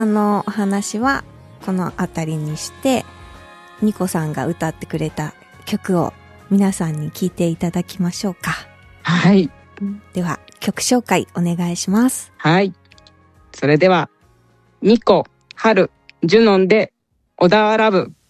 のお話はこのあたりにして、ニコさんが歌ってくれた曲を皆さんに聴いていただきましょうか。 はい。 では曲紹介お願いします。 はい。それではニコ、ハル、ジュノンで小田原ラブ。